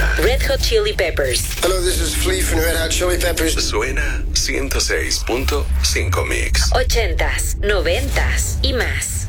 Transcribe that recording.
Red Hot Chili Peppers. Hello, this is Flea from Red Hot Chili Peppers. Suena 106.5 Mix. 80s, 90s y más.